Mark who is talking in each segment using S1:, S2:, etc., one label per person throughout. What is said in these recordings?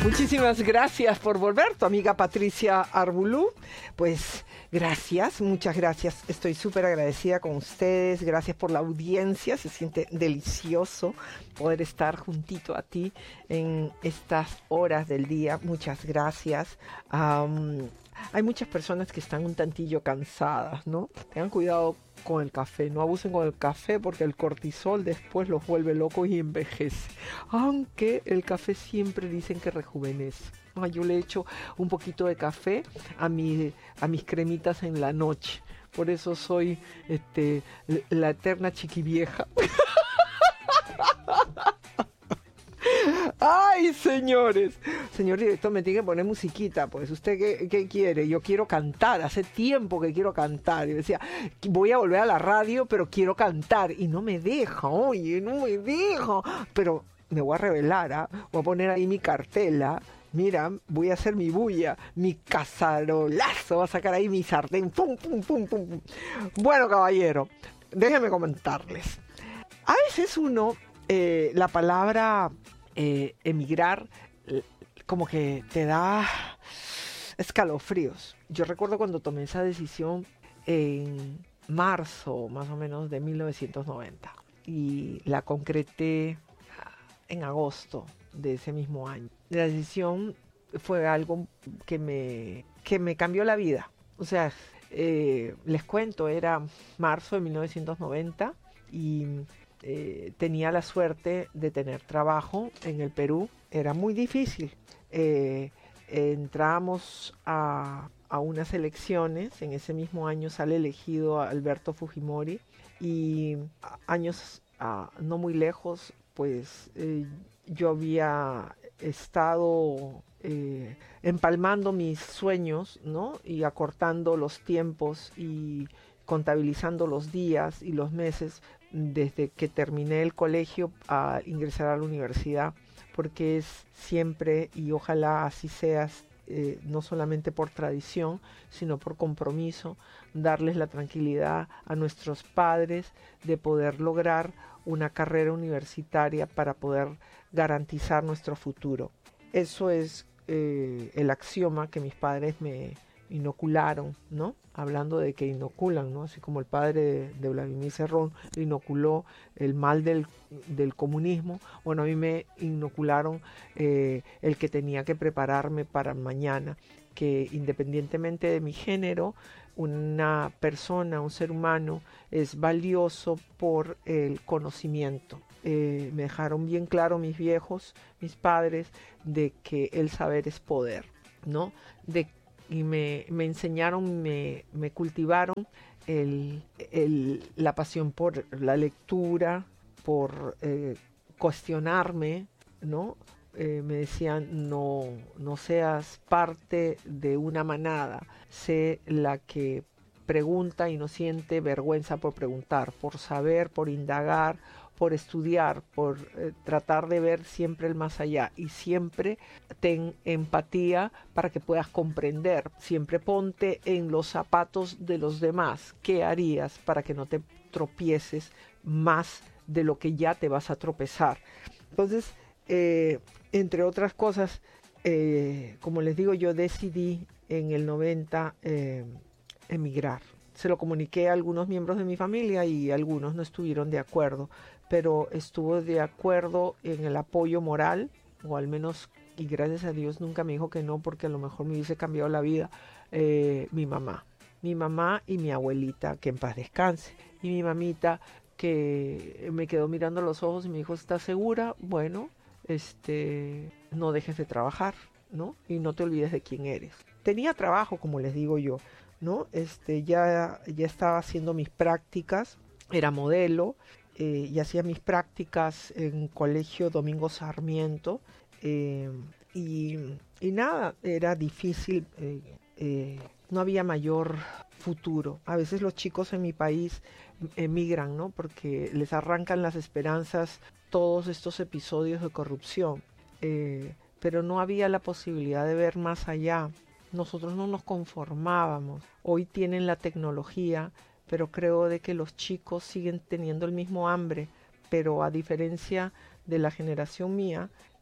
S1: Muchísimas gracias por volver, tu amiga Patricia Arbulú. Pues gracias, muchas gracias. Estoy súper agradecida con ustedes. Gracias por la audiencia. Se siente delicioso poder estar juntito a ti en estas horas del día. Muchas gracias. Hay muchas personas que están un tantillo cansadas, ¿no? Tengan cuidado con el café, no abusen con el café porque el cortisol después los vuelve locos y envejece. Aunque el café siempre dicen que rejuvenece. Yo le echo un poquito de café a mis cremitas en la noche. Por eso soy la eterna chiquivieja. ¡Ay, señores! Señor director, me tiene que poner musiquita. Pues, ¿usted qué quiere? Yo quiero cantar. Hace tiempo que quiero cantar. Yo decía, voy a volver a la radio, pero quiero cantar. Y no me deja, oye, no me deja. Pero me voy a revelar, ¿ah? Voy a poner ahí mi cartela. Mira, voy a hacer mi bulla, mi cacerolazo. Voy a sacar ahí mi sartén. ¡Pum, pum, pum, pum! Bueno, caballero, déjenme comentarles. A veces uno, la palabra emigrar, como que te da escalofríos. Yo recuerdo cuando tomé esa decisión en marzo, más o menos, de 1990. Y la concreté en agosto de ese mismo año. La decisión fue algo que me cambió la vida. O sea, les cuento, era marzo de 1990 y tenía la suerte de tener trabajo en el Perú. Era muy difícil. Entramos a unas elecciones. En ese mismo año sale elegido Alberto Fujimori y años no muy lejos, pues yo había estado empalmando mis sueños, ¿no? Y acortando los tiempos y contabilizando los días y los meses desde que terminé el colegio a ingresar a la universidad, porque es siempre, y ojalá así seas, no solamente por tradición, sino por compromiso, darles la tranquilidad a nuestros padres de poder lograr una carrera universitaria para poder garantizar nuestro futuro. Eso es el axioma que mis padres me inocularon, ¿no? Hablando de que inoculan, ¿no? Así como el padre de Vladimir Cerrón inoculó el mal del comunismo. Bueno, a mí me inocularon el que tenía que prepararme para mañana, que independientemente de mi género, una persona, un ser humano, es valioso por el conocimiento. Me dejaron bien claro mis viejos, mis padres, de que el saber es poder, ¿no? Y me enseñaron, me cultivaron la pasión por la lectura, por cuestionarme, ¿no? Me decían, no seas parte de una manada, sé la que pregunta y no siente vergüenza por preguntar, por saber, por indagar, por estudiar, por tratar de ver siempre el más allá, y siempre ten empatía para que puedas comprender. Siempre ponte en los zapatos de los demás. ¿Qué harías para que no te tropieces más de lo que ya te vas a tropezar? Entonces, entre otras cosas, como les digo, yo decidí en el 90 emigrar. Se lo comuniqué a algunos miembros de mi familia y algunos no estuvieron de acuerdo, pero estuvo de acuerdo en el apoyo moral, o al menos, y gracias a Dios nunca me dijo que no, porque a lo mejor me hubiese cambiado la vida, mi mamá y mi abuelita, que en paz descanse, y mi mamita, que me quedó mirando a los ojos y me dijo, ¿estás segura? Bueno, no dejes de trabajar, ¿no? Y no te olvides de quién eres. Tenía trabajo, como les digo yo, ¿no? Ya estaba haciendo mis prácticas, era modelo, y hacía mis prácticas en Colegio Domingo Sarmiento, y nada, era difícil, no había mayor futuro. A veces los chicos en mi país emigran, ¿no? Porque les arrancan las esperanzas todos estos episodios de corrupción, pero no había la posibilidad de ver más allá. Nosotros no nos conformábamos. Hoy tienen la tecnología, pero creo de que los chicos siguen teniendo el mismo hambre, pero a diferencia de la generación mía,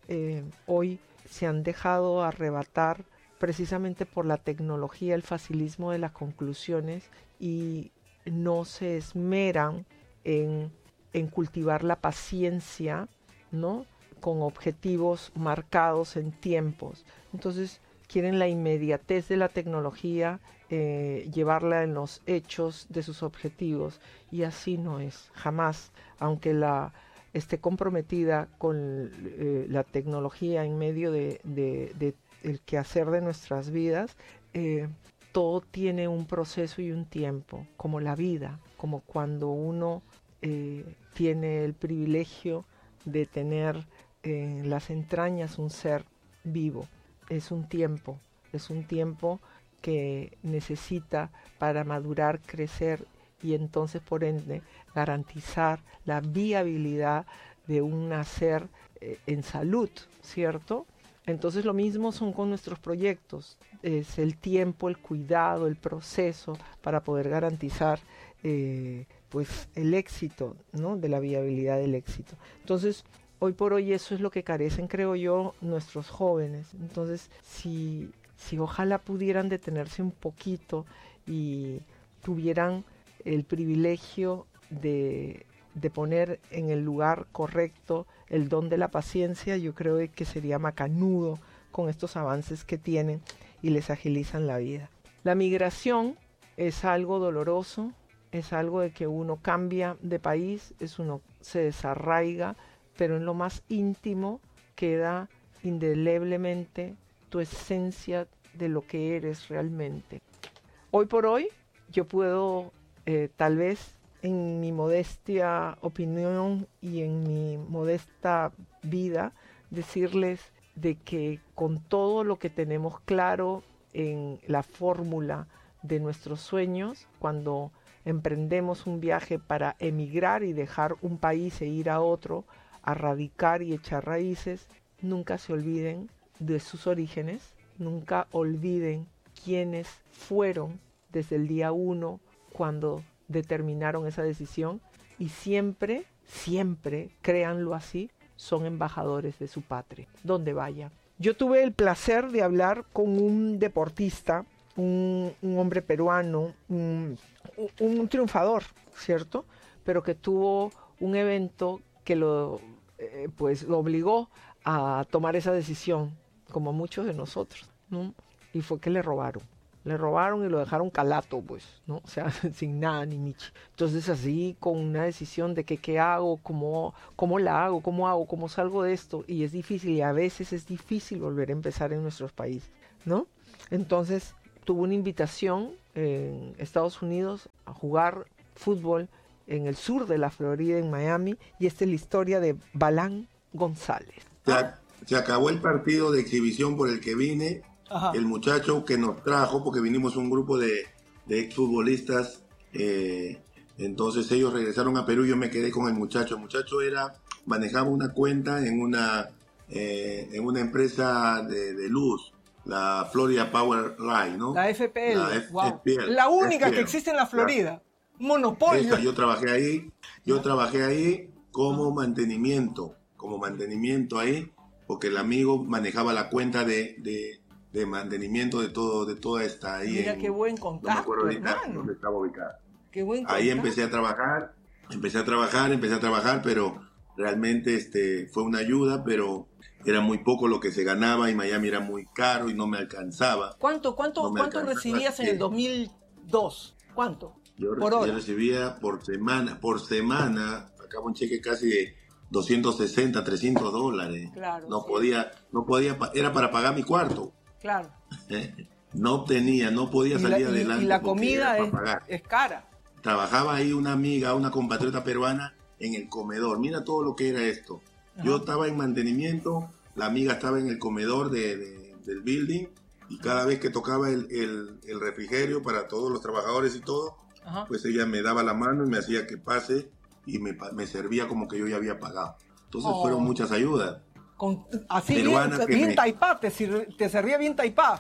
S1: hoy se han dejado arrebatar precisamente por la tecnología, el facilismo de las conclusiones, y no se esmeran en cultivar la paciencia, ¿no? Con objetivos marcados en tiempos. Entonces quieren la inmediatez de la tecnología, llevarla en los hechos de sus objetivos, y así no es, jamás, aunque esté comprometida con la tecnología en medio de el quehacer de nuestras vidas. Todo tiene un proceso y un tiempo, como la vida, como cuando uno tiene el privilegio de tener en las entrañas un ser vivo. Es un tiempo que necesita para madurar, crecer, y entonces por ende garantizar la viabilidad de un nacer en salud, ¿cierto? Entonces lo mismo son con nuestros proyectos, es el tiempo, el cuidado, el proceso para poder garantizar pues el éxito, ¿no? De la viabilidad del éxito. Entonces hoy por hoy eso es lo que carecen, creo yo, nuestros jóvenes. Entonces si ojalá pudieran detenerse un poquito y tuvieran el privilegio de poner en el lugar correcto el don de la paciencia, yo creo que sería macanudo con estos avances que tienen y les agilizan la vida. La migración es algo doloroso, es algo de que uno cambia de país, uno se desarraiga, pero en lo más íntimo queda indeleblemente tu esencia de lo que eres realmente. Hoy por hoy yo puedo tal vez en mi modestia opinión y en mi modesta vida decirles de que con todo lo que tenemos claro en la fórmula de nuestros sueños, cuando emprendemos un viaje para emigrar y dejar un país e ir a otro, a radicar y echar raíces, nunca se olviden de sus orígenes, nunca olviden quiénes fueron desde el día 1 cuando determinaron esa decisión, y siempre, siempre, créanlo así, son embajadores de su patria, donde vayan. Yo tuve el placer de hablar con un deportista, un hombre peruano, un triunfador, ¿cierto? Pero que tuvo un evento que lo obligó a tomar esa decisión, como muchos de nosotros, ¿no? Y fue que le robaron y lo dejaron calato, pues, ¿no? O sea, sin nada ni michi. Entonces así, con una decisión de que qué hago, cómo la hago, cómo salgo de esto, y es difícil, y a veces es difícil volver a empezar en nuestros países, ¿no? Entonces tuvo una invitación en Estados Unidos a jugar fútbol en el sur de la Florida, en Miami, y esta es la historia de Balán González.
S2: Se acabó el partido de exhibición por el que vine. Ajá. El muchacho que nos trajo, porque vinimos un grupo de exfutbolistas, entonces ellos regresaron a Perú y yo me quedé con el muchacho. El muchacho manejaba una cuenta en una empresa de luz, la Florida Power Line, ¿no?
S1: La FPL,
S2: wow.
S1: La única que existe en la Florida. Monopolio.
S2: Yo trabajé ahí como mantenimiento ahí, porque el amigo manejaba la cuenta de mantenimiento de toda esta ahí.
S1: Mira, qué buen contacto, no me acuerdo ahorita
S2: dónde estaba ubicada.
S1: Qué buen contacto.
S2: Ahí empecé a trabajar, pero realmente fue una ayuda, pero era muy poco lo que se ganaba, y Miami era muy caro y no me alcanzaba.
S1: ¿Cuánto recibías en el 2002? ¿Cuánto?
S2: Yo recibía por semana, sacaba un cheque casi de $260, $300.
S1: Claro,
S2: no podía, era para pagar mi cuarto.
S1: Claro.
S2: No podía salir adelante.
S1: Y la comida es cara.
S2: Trabajaba ahí una amiga, una compatriota peruana, en el comedor. Mira todo lo que era esto. Ajá. Yo estaba en mantenimiento, la amiga estaba en el comedor del building, y cada vez que tocaba el refrigerio para todos los trabajadores y todo, ajá, pues ella me daba la mano y me hacía que pase, y me servía como que yo ya había pagado. Entonces fueron muchas ayudas.
S1: Así bien taipá, te servía bien taipá.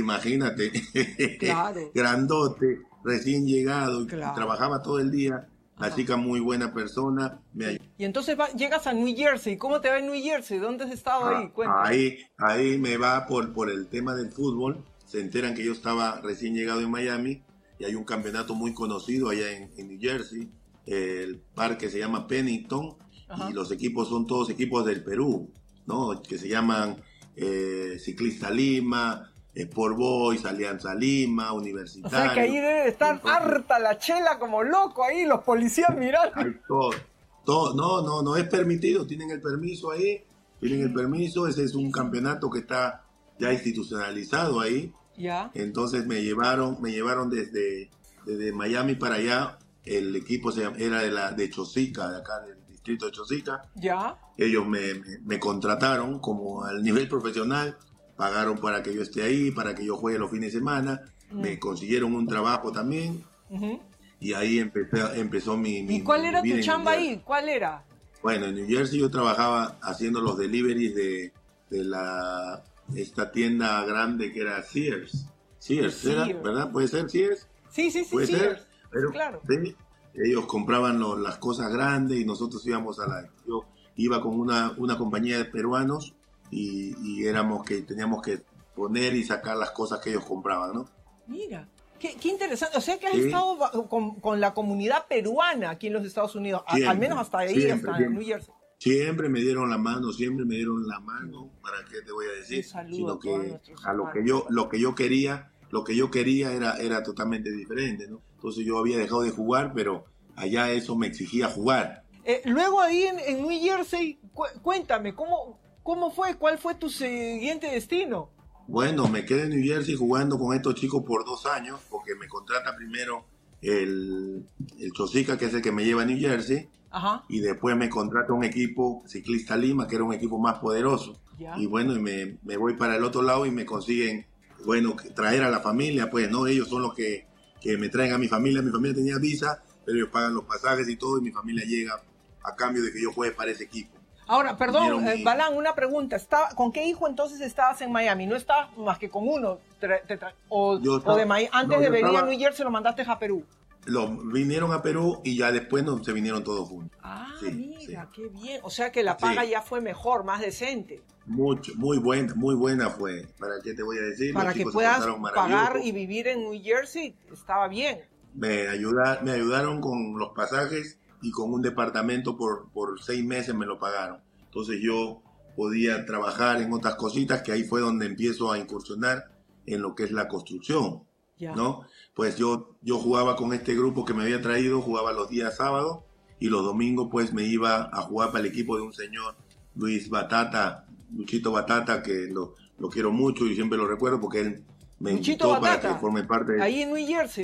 S2: Imagínate,
S1: claro.
S2: Grandote, recién llegado, claro, y trabajaba todo el día, La chica muy buena persona.
S1: Y entonces llegas a New Jersey. ¿Cómo te va en New Jersey? ¿Dónde has estado ahí?
S2: Cuéntame. Ahí me va por el tema del fútbol. Se enteran que yo estaba recién llegado en Miami y hay un campeonato muy conocido allá en New Jersey. El parque se llama Pennington. Ajá. Y los equipos son todos equipos del Perú, ¿no? Que se llaman Ciclista Lima, Sport Boys, Alianza Lima, Universitario.
S1: O sea que ahí debe estar harta la chela como loco ahí, los policías mirando.
S2: Todo, no es permitido, tienen el permiso ahí, ese es un campeonato que está ya institucionalizado ahí.
S1: Ya.
S2: Entonces me llevaron desde Miami para allá, el equipo era de Chosica, de acá del distrito de Chosica.
S1: Ya.
S2: Ellos me contrataron como al nivel profesional, pagaron para que yo esté ahí, para que yo juegue los fines de semana, me consiguieron un trabajo también, y ahí empezó mi
S1: ¿Y cuál era tu chamba ahí? ¿Cuál era?
S2: Bueno, en New Jersey yo trabajaba haciendo los deliveries de esta tienda grande que era Sears, ¿era? ¿Verdad? ¿Puede ser Sears?
S1: Sí,
S2: ¿Puede
S1: Sears.
S2: ser? Pero,
S1: claro.
S2: ¿sí? Ellos compraban las cosas grandes y nosotros íbamos yo iba con una compañía de peruanos y éramos que teníamos que poner y sacar las cosas que ellos compraban, ¿no?
S1: Mira, qué interesante. O sea que has estado con la comunidad peruana aquí en los Estados Unidos, al menos hasta ahí, hasta New Jersey.
S2: Siempre me dieron la mano, ¿para qué te voy a decir? Sino que a lo que yo quería era totalmente diferente, ¿no? Entonces yo había dejado de jugar, pero allá eso me exigía jugar.
S1: Luego ahí en New Jersey, cuéntame, ¿cómo fue? ¿Cuál fue tu siguiente destino?
S2: Bueno, me quedé en New Jersey jugando con estos chicos por 2 años, porque me contrata primero el Chosica, que es el que me lleva a New Jersey.
S1: Ajá.
S2: Y después me contrata un equipo, Ciclista Lima, que era un equipo más poderoso.
S1: Ya.
S2: Y bueno, y me voy para el otro lado y me consiguen, bueno, traer a la familia, pues, ¿no? Ellos son los que me traen a mi familia tenía visa, pero ellos pagan los pasajes y todo, y mi familia llega a cambio de que yo juegue para ese equipo.
S1: Ahora, perdón, Balán, una pregunta. ¿Con qué hijo entonces estabas en Miami? ¿No estabas más que con uno? Antes de venir a New Jersey lo mandaste a Perú.
S2: Vinieron a Perú y ya después se vinieron todos juntos.
S1: Mira, qué bien. O sea que la paga ya fue mejor, más decente.
S2: Muy buena fue. ¿Para qué te voy a decir?
S1: Para que puedas pagar y vivir en New Jersey, estaba bien.
S2: Me ayudaron con los pasajes y con un departamento por 6 meses me lo pagaron. Entonces yo podía trabajar en otras cositas, que ahí fue donde empiezo a incursionar en lo que es la construcción. Ya. ¿No? Pues yo jugaba con este grupo que me había traído, jugaba los días sábados y los domingos pues me iba a jugar para el equipo de un señor, Luchito Batata, que lo quiero mucho y siempre lo recuerdo porque él me invitó para que forme parte de...
S1: Ahí en New Jersey.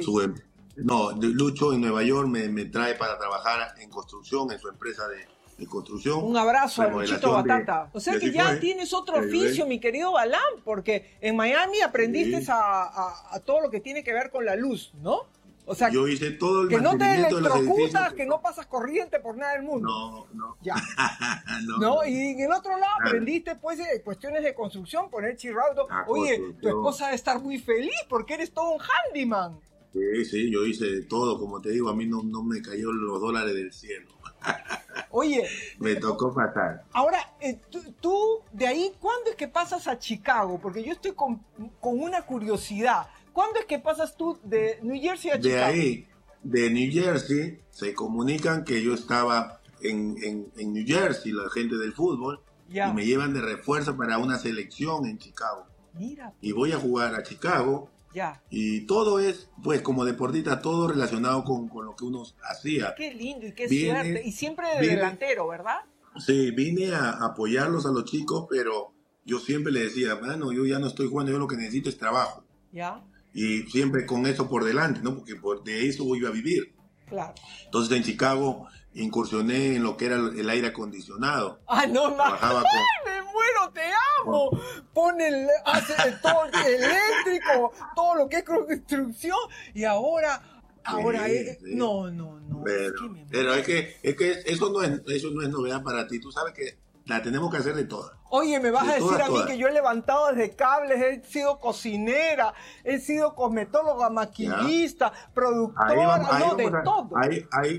S2: Lucho en Nueva York me trae para trabajar en construcción, en su empresa de construcción.
S1: Un abrazo a Luchito Batata. O sea que ya tienes otro oficio, mi querido Balán, porque en Miami aprendiste a todo lo que tiene que ver con la luz, ¿no? O sea,
S2: yo hice todo el
S1: que no te
S2: electrocutas,
S1: que no pasas corriente por nada del mundo.
S2: No.
S1: Ya. No, y en el otro lado aprendiste pues cuestiones de construcción, poner chirraudo. Oye, tu esposa debe estar muy feliz porque eres todo un handyman.
S2: Sí, yo hice todo, como te digo, a mí no me cayó los dólares del cielo.
S1: Oye,
S2: me tocó pasar.
S1: Ahora, tú de ahí, ¿cuándo es que pasas a Chicago? Porque yo estoy con una curiosidad. ¿Cuándo es que pasas tú de New Jersey a Chicago?
S2: De ahí, de New Jersey, se comunican que yo estaba en New Jersey, la gente del fútbol, y me llevan de refuerzo para una selección en Chicago.
S1: Mira.
S2: Y voy a jugar a Chicago.
S1: Ya.
S2: Y todo es, pues, como deportista, todo relacionado con lo que uno hacía.
S1: Qué lindo y qué suerte. Y siempre de delantero, ¿verdad?
S2: Sí, vine a apoyarlos a los chicos, pero yo siempre les decía, bueno, yo ya no estoy jugando, yo lo que necesito es trabajo.
S1: Ya.
S2: Y siempre con eso por delante, ¿no? Porque de eso iba a vivir.
S1: Claro.
S2: Entonces en Chicago incursioné en lo que era el aire acondicionado.
S1: ¡Ah, no,
S2: Trabajaba
S1: ¡ay, me muero, te amo! Hace todo el eléctrico, todo lo que es construcción, y ahora es...
S2: Sí.
S1: No.
S2: Pero es que eso no es novedad para ti. Tú sabes que la tenemos que hacer de todas.
S1: Oye, me vas a decir a mí que yo he levantado desde cables, he sido cocinera, he sido cosmetóloga, maquillista, productora, de todo.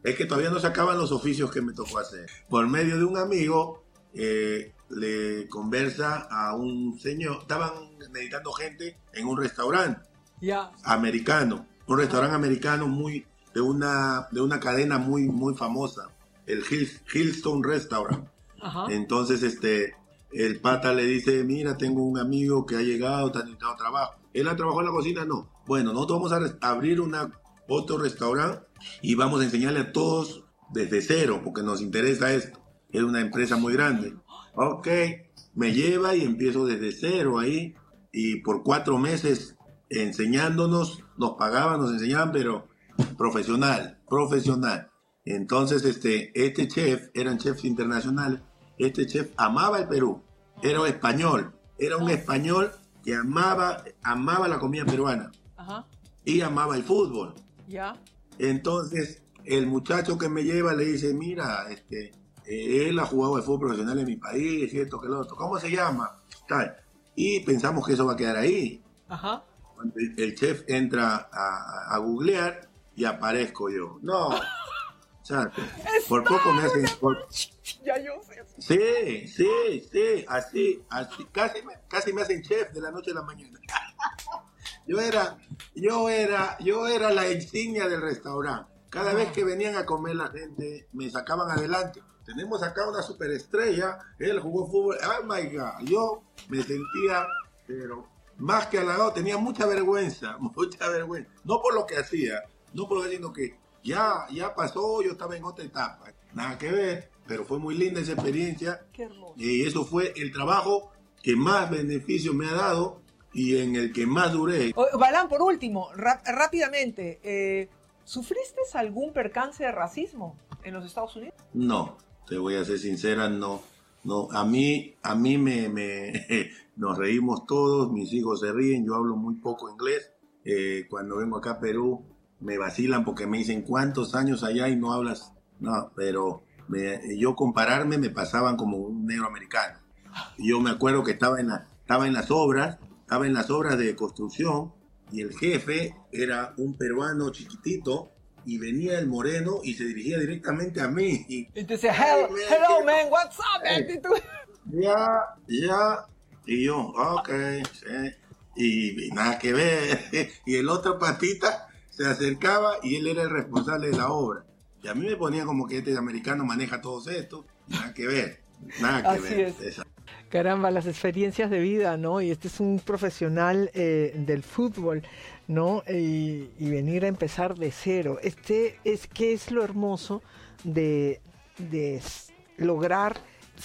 S2: Es que todavía no se acaban los oficios que me tocó hacer. Por medio de un amigo, le conversa a un señor. Estaban necesitando gente en un restaurante americano. Un restaurante americano de una cadena muy famosa. El Hillstone Restaurant.
S3: Ajá.
S2: Entonces, el pata le dice, mira, tengo un amigo que ha llegado, está necesitando trabajo. ¿Él ha trabajado en la cocina? No. Bueno, nosotros vamos a abrir otro restaurante y vamos a enseñarle a todos desde cero, porque nos interesa esto. Es una empresa muy grande. Ok, me lleva y empiezo desde cero ahí, y por 4 meses enseñándonos, nos pagaban, nos enseñaban, pero profesional. Entonces, este chef, eran chefs internacionales, este chef amaba el Perú, era español, era un español que amaba la comida peruana.
S3: Ajá.
S2: Y amaba el fútbol.
S3: Ya.
S2: Entonces, el muchacho que me lleva le dice, mira, él ha jugado el fútbol profesional en mi país, y esto que lo otro, ¿cómo se llama? Tal. Y pensamos que eso va a quedar ahí.
S3: Ajá.
S2: Cuando el chef entra a googlear y aparezco yo. No, chato, por poco me hacen...
S3: Ya yo sé.
S2: Sí, así, casi me hacen chef de la noche a la mañana. Yo era la insignia del restaurante. Cada vez que venían a comer la gente, me sacaban adelante. Tenemos acá una superestrella, él jugó fútbol. Oh my God, yo me sentía, pero más que halagado, tenía mucha vergüenza. No por lo que hacía, sino que ya pasó, yo estaba en otra etapa. Nada que ver, pero fue muy linda esa experiencia.
S3: Qué hermoso.
S2: Y eso fue el trabajo que más beneficio me ha dado y en el que más duré.
S3: Balán, por último, rápidamente, ¿sufriste algún percance de racismo en los Estados Unidos?
S2: No, te voy a ser sincera, no. A mí nos reímos todos, mis hijos se ríen, yo hablo muy poco inglés. Cuando vengo acá a Perú me vacilan porque me dicen ¿cuántos años allá y no hablas? No, pero yo compararme me pasaban como un negro americano. Yo me acuerdo que estaba en las obras de construcción y el jefe era un peruano chiquitito y venía el moreno y se dirigía directamente a mí.
S3: Y te decía, hello man, what's up?
S2: Ya. Y yo, ok, sí. Y nada que ver. Y el otro patita se acercaba y él era el responsable de la obra. Y a mí me ponía como que este americano maneja todo esto. Nada que ver.
S3: Así es.
S1: Caramba, las experiencias de vida, ¿no? Y este es un profesional del fútbol, ¿no? Y venir a empezar de cero. Es lo hermoso de lograr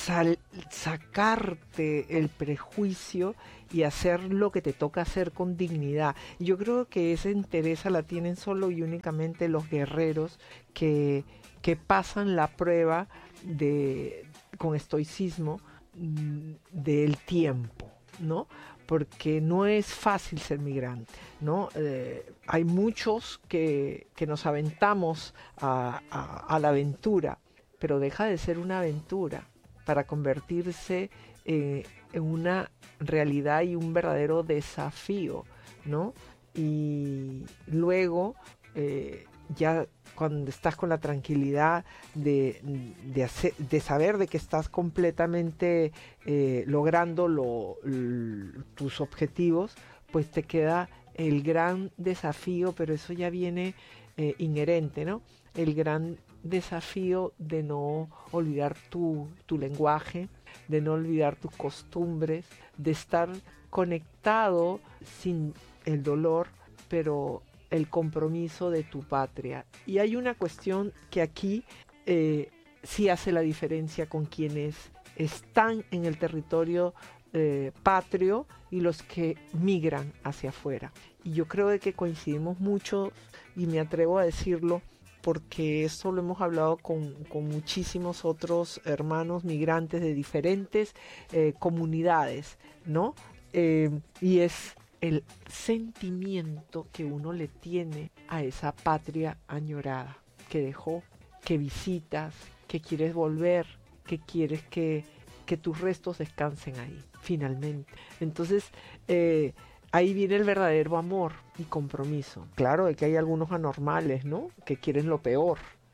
S1: sacarte el prejuicio y hacer lo que te toca hacer con dignidad. Yo creo que esa entereza la tienen solo y únicamente los guerreros que pasan la prueba con estoicismo del tiempo, ¿no? Porque no es fácil ser migrante, ¿no? Hay muchos que nos aventamos a la aventura, pero deja de ser una aventura para convertirse en una realidad y un verdadero desafío, ¿no? Y luego ya cuando estás con la tranquilidad de saber de que estás completamente logrando tus objetivos, pues te queda el gran desafío, pero eso ya viene inherente, ¿no? El gran desafío de no olvidar tu lenguaje, de no olvidar tus costumbres, de estar conectado sin el dolor, pero el compromiso de tu patria. Y hay una cuestión que aquí sí hace la diferencia con quienes están en el territorio patrio y los que migran hacia afuera. Y yo creo de que coincidimos mucho, y me atrevo a decirlo, porque esto lo hemos hablado con muchísimos otros hermanos migrantes de diferentes comunidades, ¿no? Y es el sentimiento que uno le tiene a esa patria añorada que dejó, que visitas, que quieres volver, que quieres que tus restos descansen ahí, finalmente. Entonces, ahí viene el verdadero amor y compromiso. Claro, de que hay algunos anormales, ¿no? Que quieren lo peor,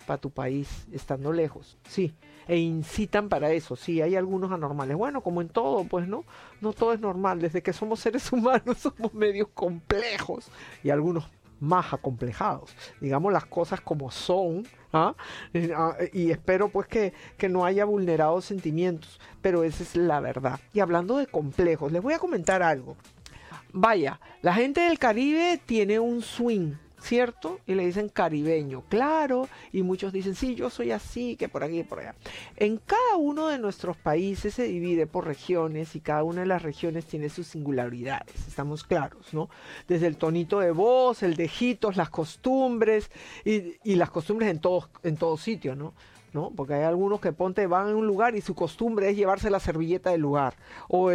S1: para tu país estando lejos, sí, e incitan para eso, sí, hay algunos anormales. Bueno, como en todo, pues no todo es normal, desde que somos seres humanos somos medios complejos y algunos más acomplejados, digamos las cosas como son, ¿ah? Y espero pues que no haya vulnerado sentimientos, pero esa es la verdad. Y hablando de complejos, les voy a comentar algo. Vaya, la gente del Caribe tiene un swing, ¿cierto? Y le dicen caribeño, claro, y muchos dicen, sí, yo soy así, que por aquí y por allá. En cada uno de nuestros países se divide por regiones y cada una de las regiones tiene sus singularidades, estamos claros, ¿no? Desde el tonito de voz, el dejitos, las costumbres y las costumbres en todo sitio, ¿no? ¿No? Porque hay algunos que van a un lugar y su costumbre es llevarse la servilleta del lugar o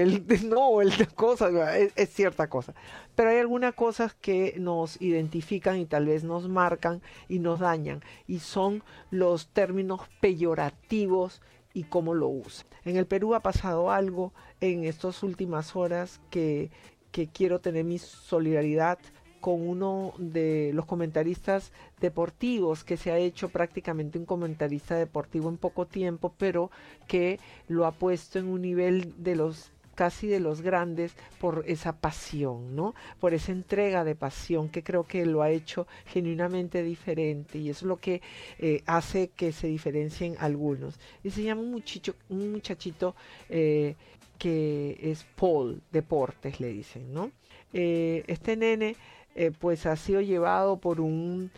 S1: cosa, es cierta cosa, pero hay algunas cosas que nos identifican y tal vez nos marcan y nos dañan, y son los términos peyorativos y cómo lo usan. En el Perú ha pasado algo en estas últimas horas que quiero tener mi solidaridad con uno de los comentaristas deportivos, que se ha hecho prácticamente un comentarista deportivo en poco tiempo, pero que lo ha puesto en un nivel casi de los grandes por esa pasión, ¿no? Por esa entrega de pasión que creo que lo ha hecho genuinamente diferente, y es lo que hace que se diferencien algunos. Y se llama un muchachito que es Paul Deportes, le dicen, ¿no? Este nene pues ha sido llevado por un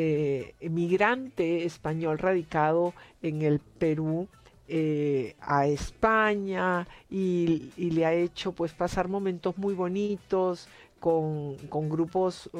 S1: migrante español radicado en el Perú a España, y le ha hecho pues pasar momentos muy bonitos con grupos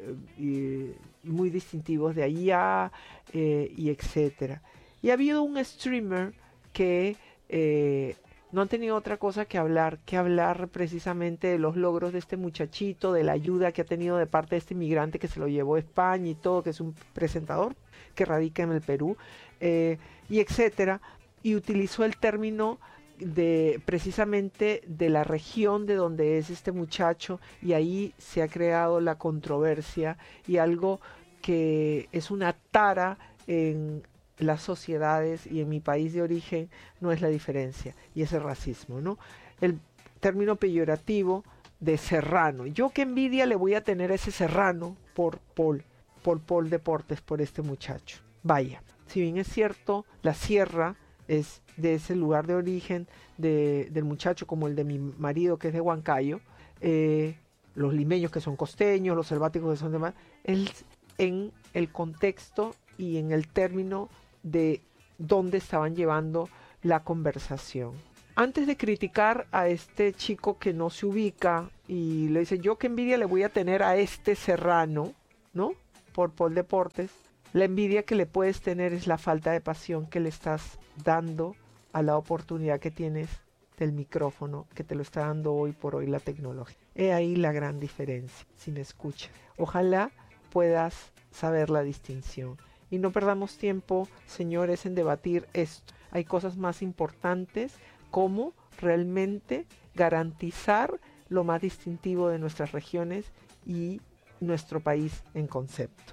S1: muy distintivos de allá, y etcétera. Y ha habido un streamer que no han tenido otra cosa que hablar precisamente de los logros de este muchachito, de la ayuda que ha tenido de parte de este inmigrante que se lo llevó a España y todo, que es un presentador que radica en el Perú, y etcétera. Y utilizó el término precisamente de la región de donde es este muchacho, y ahí se ha creado la controversia y algo que es una tara en las sociedades, y en mi país de origen no es la diferencia, y es el racismo, ¿no? El término peyorativo de serrano. Yo qué envidia le voy a tener a ese serrano por Paul Deportes, por este muchacho. Vaya, si bien es cierto, la sierra es de ese lugar de origen del muchacho, como el de mi marido que es de Huancayo, los limeños que son costeños, los selváticos que son demás, en el contexto y en el término de dónde estaban llevando la conversación. Antes de criticar a este chico que no se ubica y le dice, yo qué envidia le voy a tener a este serrano, ¿no? Por Paul Deportes, la envidia que le puedes tener es la falta de pasión que le estás dando a la oportunidad que tienes del micrófono, que te lo está dando hoy por hoy la tecnología. He ahí la gran diferencia, si me escuchas. Ojalá puedas saber la distinción. Y no perdamos tiempo, señores, en debatir esto. Hay cosas más importantes, como realmente garantizar lo más distintivo de nuestras regiones y nuestro país en concepto.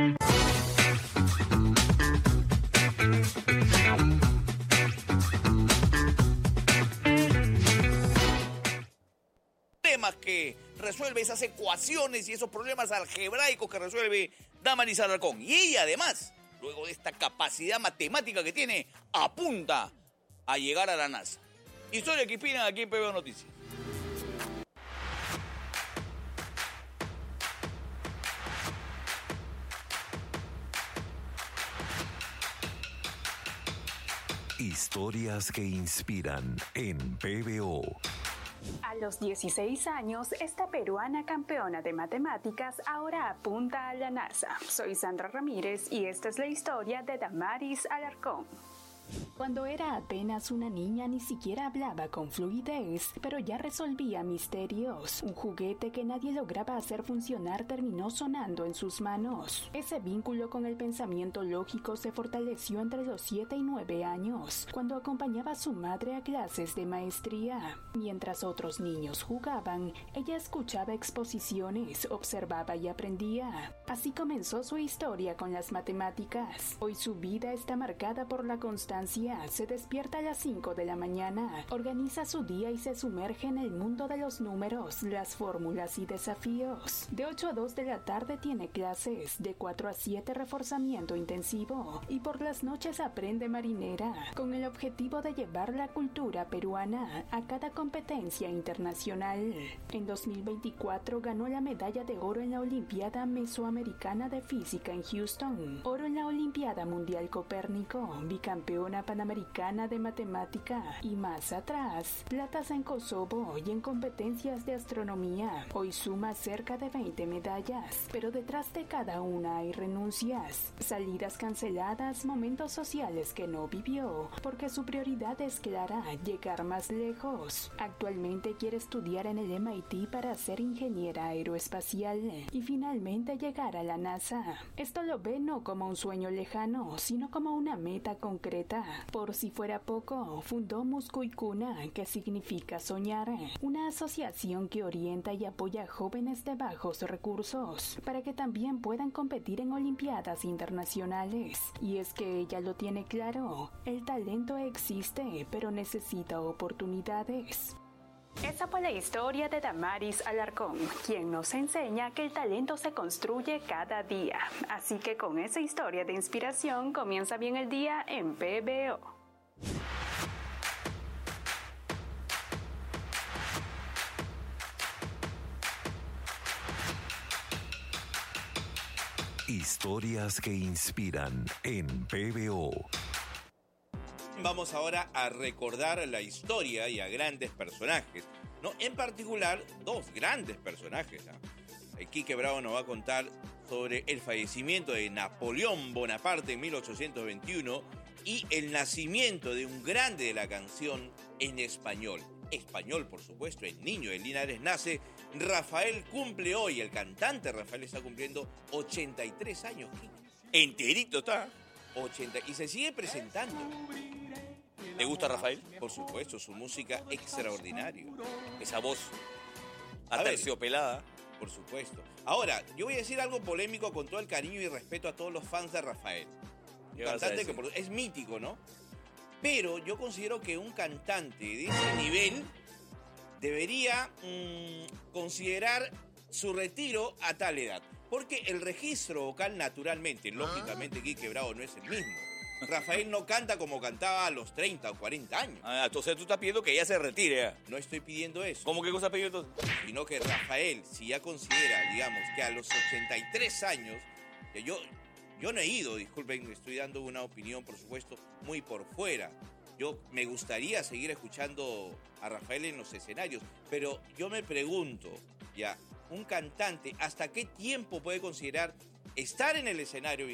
S4: Temas que resuelve esas ecuaciones y esos problemas algebraicos que resuelve Damaris Alarcón. Y ella, además, luego de esta capacidad matemática que tiene, apunta a llegar a la NASA. Historia que inspiran aquí en PBO Noticias.
S5: Historias que inspiran en PBO.
S6: A los 16 años, esta peruana campeona de matemáticas ahora apunta a la NASA. Soy Sandra Ramírez y esta es la historia de Damaris Alarcón. Cuando era apenas una niña ni siquiera hablaba con fluidez, pero ya resolvía misterios. Un juguete que nadie lograba hacer funcionar terminó sonando en sus manos. Ese vínculo con el pensamiento lógico se fortaleció entre los 7 y 9 años, cuando acompañaba a su madre a clases de maestría. Mientras otros niños jugaban, ella escuchaba exposiciones, observaba y aprendía. Así comenzó su historia con las matemáticas. Hoy su vida está marcada por la constancia. Se despierta a las 5 de la mañana, organiza su día y se sumerge en el mundo de los números, las fórmulas y desafíos. De 8 a 2 de la tarde tiene clases, de 4 a 7 reforzamiento intensivo y por las noches aprende marinera, con el objetivo de llevar la cultura peruana a cada competencia internacional. En 2024 ganó la medalla de oro en la Olimpiada Mesoamericana de Física en Houston, oro en la Olimpiada Mundial Copérnico, bicampeona panamericana de matemática y más atrás, platas en Kosovo y en competencias de astronomía. Hoy suma cerca de 20 medallas, pero detrás de cada una hay renuncias, salidas canceladas, momentos sociales que no vivió, porque su prioridad es clara, llegar más lejos. Actualmente quiere estudiar en el MIT para ser ingeniera aeroespacial y finalmente llegar a la NASA. Esto lo ve no como un sueño lejano, sino como una meta concreta. Por si fuera poco, fundó Muscuicuna, que significa soñar, una asociación que orienta y apoya a jóvenes de bajos recursos para que también puedan competir en olimpiadas internacionales. Y es que ella lo tiene claro, el talento existe, pero necesita oportunidades. Esa fue la historia de Damaris Alarcón, quien nos enseña que el talento se construye cada día. Así que con esa historia de inspiración comienza bien el día en PBO.
S5: Historias que inspiran en PBO.
S4: Vamos ahora a recordar la historia y a grandes personajes, ¿no? En particular, dos grandes personajes, ¿no? Quique Bravo nos va a contar sobre el fallecimiento de Napoleón Bonaparte en 1821 y el nacimiento de un grande de la canción en español. Español, por supuesto, el niño de Linares nace. Rafael cumple hoy, el cantante Rafael está cumpliendo 83 años. Enterito está. 80, y se sigue presentando. ¿Te gusta Rafael? Por supuesto, su música extraordinaria. Esa voz aterciopelada. Por supuesto. Ahora, yo voy a decir algo polémico con todo el cariño y respeto a todos los fans de Rafael. Un cantante que es mítico, ¿no? Pero yo considero que un cantante de ese nivel debería considerar su retiro a tal edad. Porque el registro vocal naturalmente, lógicamente, Quique Bravo no es el mismo. Rafael no canta como cantaba a los 30 o 40 años.
S7: Entonces tú estás pidiendo que ella se retire.
S4: No estoy pidiendo eso.
S7: ¿Cómo que cosa pidiendo entonces?
S4: Sino que Rafael, si ya considera, digamos, que a los 83 años, que yo no he ido, disculpen, estoy dando una opinión, por supuesto, muy por fuera. Yo me gustaría seguir escuchando a Rafael en los escenarios, pero yo me pregunto, ya, un cantante, ¿hasta qué tiempo puede considerar estar en el escenario